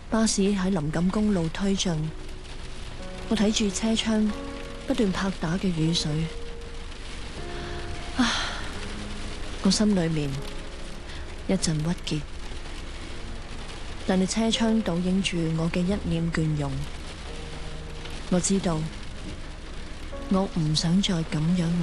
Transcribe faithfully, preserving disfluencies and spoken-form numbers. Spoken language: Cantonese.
巴士喺林錦公路推進，我睇住車窗不斷拍打嘅雨水，啊！我心裏面一陣鬱結，但係車窗倒映住我嘅一臉倦容，我知道我唔想再咁樣。